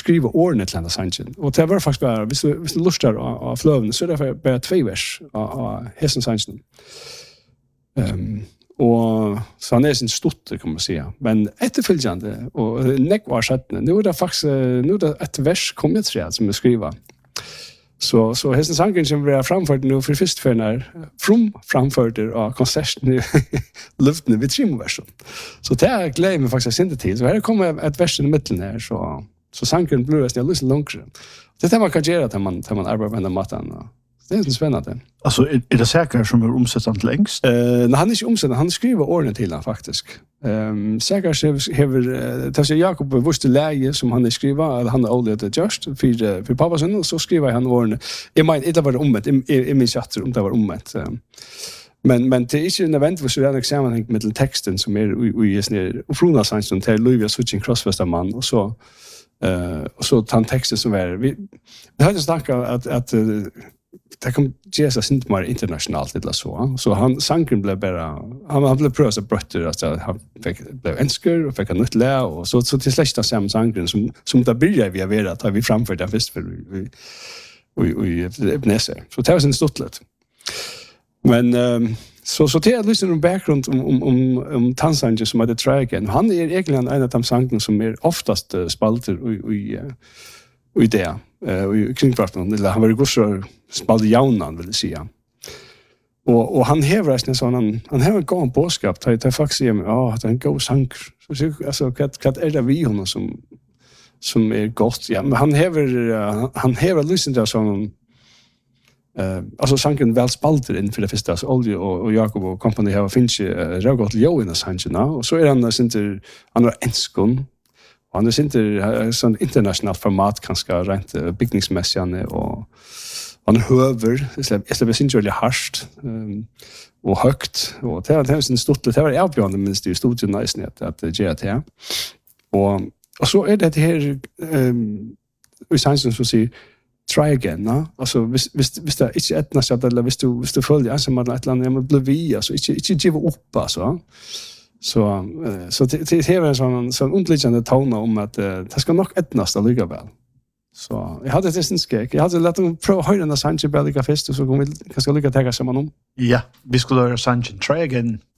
skriva ordene til denne sangen. Og det var faktisk bare, hvis du lustar av fløvene, så det bare 2 vers av hesten sangen. Og så han sin stutter, kan man säga. Men etterfølgende, og nekvar settene, nu det faktisk, nu det et vers kommer til som jeg skriver. Så hesten sangen som vi har framført nu for først for framført av konserten i luftene ved Trimo-versen. Så det gleder jeg meg faktisk ikke til. Så her kommer et vers i midten her, så sangen blir nesten litt langere. Det man kan gjøre til man arbeider på denne maten. Det är spännande. Alltså är det säkert som är omsättande längst? Nej, han är inte omsättande, han skriver ordene till han faktiskt. Säkert har det Jakob visste läge som han skriver, eller han har åldet just för pappa sen så skriver han ordene. Jag menar det var omvänt i min chatt om det var omvänt. Men det är inte en event för en examen med texten som är i snär och från sansen till Louis switching crossfester man och så tar texten som är vi hade snackat att det kom Jesus inte mer internationellt eller så han sanken blev bara han blev prövat att brötter alltså han blev enskör och fick en nytt lä och så till släkta samma sanken som där började vi vara att vi framför den först för vi Ebenezer så det var en stolthet men så det är liksom en bakgrund om Tanzania som hade try again han är egentligen en av de sanken som är oftast spalter i det i kringkvarten eller han var ju så spalde jaunan vill säga och han häver nästan sån han har en god boskap det faktiskt att en god sank så alltså kat är det vi honom som är gott ja men han häver lyssnat till sån alltså sanken väl spalter in för det första så Olje och Jakob och company har finns rögott jo in sanken och så är han inte andra enskon och han är inte sån internationellt format kanske rent byggningsmässigt och han höver så det syns ju väldigt harskt och högt och det är en stort det var avbjörande minst i studion nice net att GT och så är det här vi sansen så säger try again, no? Alltså visst det inte ettnas att eller visst du följer alltså man ett land jag blir vi alltså inte ge upp alltså. Så det är en sån underliggande ton om att det ska nog ettnas att ligga väl. Så jag hade det sen skek. Jag hade låt dem prova höra den Sanchez Belgica fest och så kommer vi kanske lycka ta samman om. Ja, vi skulle göra Sanchez try again.